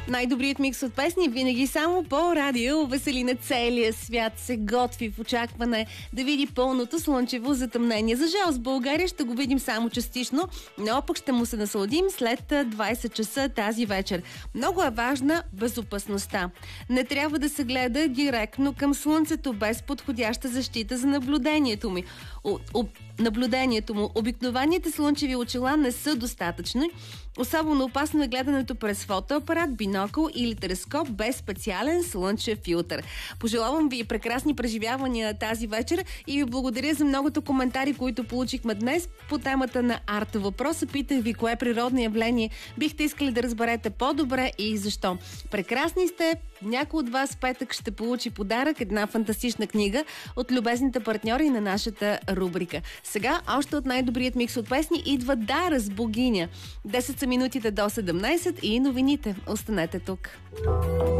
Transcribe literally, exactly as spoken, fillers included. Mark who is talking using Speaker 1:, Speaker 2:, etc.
Speaker 1: Най-добрият микс от песни винаги само по радио весели на целия свят, се готви в очакване да види пълното слънчево затъмнение. За жалост, в България ще го видим само частично, но пък ще му се насладим след двайсет часа тази вечер. Много е важна безопасността. Не трябва да се гледа директно към слънцето без подходяща защита за наблюдението ми. О, о, наблюдението му. Обикновените слънчеви очила не са достатъчни. Особено опасно е гледането през фотоапарат, бинокъл или телескоп без специален слънчев филтър. Пожелавам ви прекрасни преживявания тази вечер и ви благодаря за многото коментари, които получихме днес по темата на арт въпроса. Питах ви кое природно явление бихте искали да разберете по-добре и защо. Прекрасни сте! Някой от вас петък ще получи подарък, една фантастична книга от любезните партньори на нашата рубрика. Сега още от най-добрият микс от песни идва Дара с Богиня. десет са минутите до седемнайсет и новините. Останете тук.